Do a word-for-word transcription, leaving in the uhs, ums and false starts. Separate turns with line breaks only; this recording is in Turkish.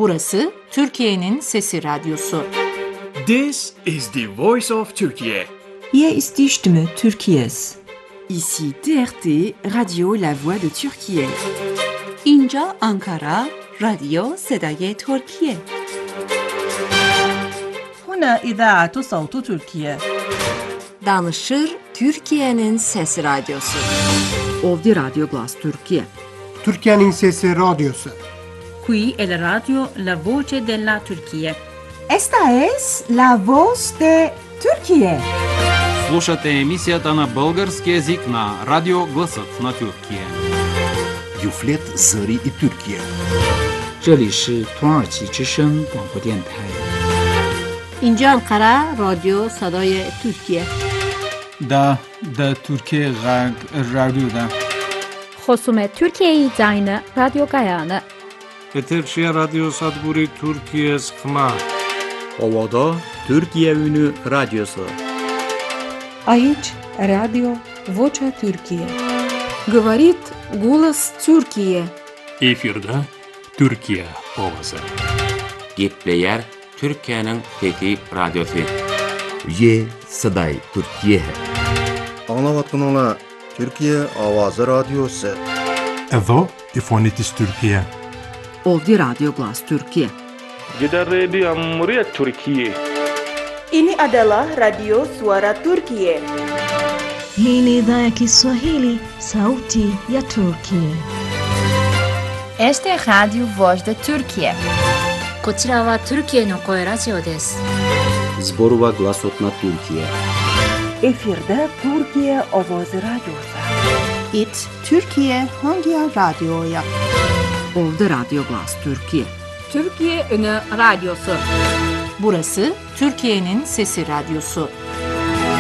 Burası Türkiye'nin Sesi Radyosu.
This is the voice of Turkey.
Hier ist die Stimme Türkiye's.
Ici T R T, Radio La Voix de Türkiye.
اینجا آنکارا، رادیو صدای ترکیه.
هنا إذاعة صوت تركيا.
Danışır Türkiye'nin Sesi Radyosu.
Ovdje Radio Glas Türkiye.
Türkiye'nin Sesi Radyosu.
Qui è la radio La Voce della Turchia.
Esta es la voz de Türkiye.
Слушате емисията на български език на Радио Гласът на Тюркия.
Юфлет Зари и Türkiye.
这里是土耳其之声广播电台。
اینجا انقره رادیو صدای ترکیه.
دا دا ترکیه غرب رادیو دا.
خصوم ترکیه زاین رادیو گایانه.
Eterşehir Radyo Sadguri Türkiye Skma.
Ovada Türkiye Ünü Radyosu.
Aici Radio Vocea Türkiye.
Говорит голос Türkiye.
Efirde Türkiye ovası.
Gitleyer Türkiye'nin Fethi Radyosu.
Ye Saday Türkiye.
Anlavatkanlar Türkiye Avazı Radyosu.
Evo İfonitis Türkiye.
Ovdje Radio Glas Türkiye.
Jeddah Radio Muryat Türkiye.
Ini adalah Radio Suara Turkiye.
Hii ni idhaa ya Kiswahili, Sauti ya Turkiye.
Este es Radio Voz de Turkiye.
こちらはトルキエの声ラジオです。
Zborova Glasot na Türkiye.
Efirde Türkiye Ovoz Radyosu.
It Türkiye Hangi Radyo'ya?
Ovdje Radio Glas Türkiye.
Türkiye Ünü Radyosu. Burası Türkiye'nin Sesi Radyosu.